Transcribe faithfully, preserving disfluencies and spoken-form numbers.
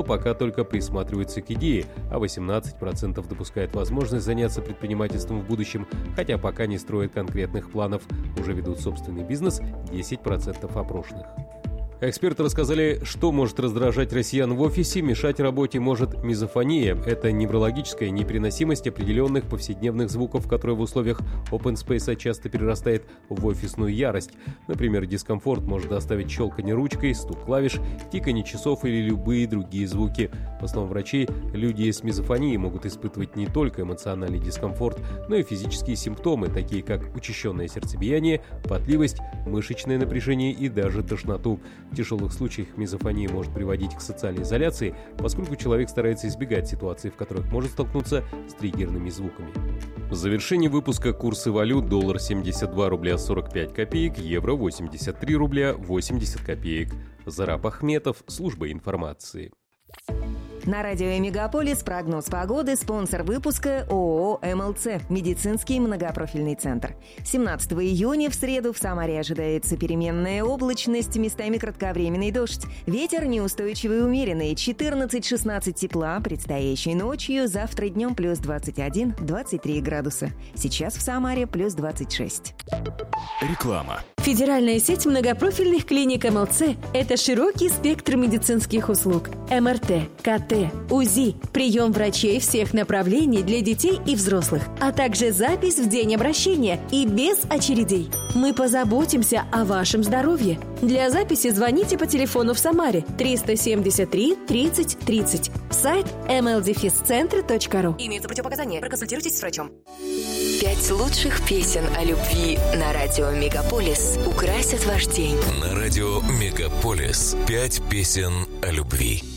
пока только присматриваются к идее, а восемнадцать процентов допускают возможность заняться предпринимательством в будущем, хотя пока не строят конкретных планов, уже ведут собственный бизнес десять процентов опрошенных. Эксперты рассказали, что может раздражать россиян в офисе, мешать работе может мизофония. Это неврологическая непереносимость определенных повседневных звуков, которая в условиях open space часто перерастает в офисную ярость. Например, дискомфорт может доставить щелканье ручкой, стук клавиш, тиканье часов или любые другие звуки. По словам врачей, люди с мизофонией могут испытывать не только эмоциональный дискомфорт, но и физические симптомы, такие как учащенное сердцебиение, потливость, мышечное напряжение и даже тошноту. В тяжелых случаях мизофония может приводить к социальной изоляции, поскольку человек старается избегать ситуаций, в которых может столкнуться с триггерными звуками. В завершении выпуска курсы валют: доллар семьдесят два рубля сорок пять копеек, евро восемьдесят три рубля восемьдесят копеек. Зараб Ахметов, служба информации. На радио «Мегаполис» прогноз погоды, спонсор выпуска ООО «МЛЦ» – медицинский многопрофильный центр. семнадцатого июня в среду в Самаре ожидается переменная облачность, местами кратковременный дождь. Ветер неустойчивый и умеренный, четырнадцать-шестнадцать тепла, предстоящей ночью, завтра днем плюс двадцать один - двадцать три градуса. Сейчас в Самаре плюс двадцать шесть. Реклама. Федеральная сеть многопрофильных клиник МЛЦ – это широкий спектр медицинских услуг. эм эр тэ, ка тэ, УЗИ, прием врачей всех направлений для детей и взрослых, а также запись в день обращения и без очередей. Мы позаботимся о вашем здоровье. Для записи звоните по телефону в Самаре триста семьдесят три тридцать тридцать. Сайт эм эл дефис центр точка ру. Имеются противопоказания. Проконсультируйтесь с врачом. Пять лучших песен о любви на радио «Мегаполис» украсят ваш день. На радио «Мегаполис» пять песен о любви.